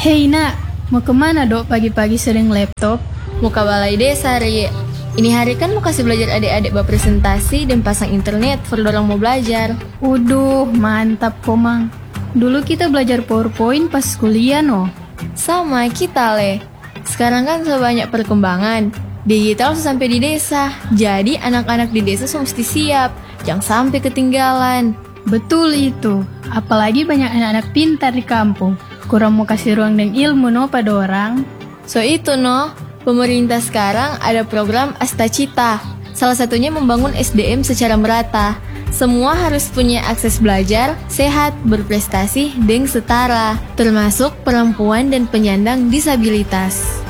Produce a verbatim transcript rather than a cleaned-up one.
Hei nak, mau kemana dok pagi-pagi sering laptop? Mau ke balai desa, Ri. Ini hari kan mau kasih belajar adik-adik buat presentasi dan pasang internet for dorong mau belajar. Waduh, mantap komang. Dulu kita belajar PowerPoint pas kuliah no. Sama kita, Le. Sekarang kan sebanyak perkembangan. Digital sampai di desa. Jadi anak-anak di desa mesti siap. Jangan sampai ketinggalan. Betul itu. Apalagi banyak anak-anak pintar di kampung. Kurang mau kasih ruang dan ilmu no pada orang. So itu no. Pemerintah sekarang ada program Astacita. Salah satunya membangun S D M secara merata. Semua harus punya akses belajar, sehat, berprestasi, dan setara. Termasuk perempuan dan penyandang disabilitas.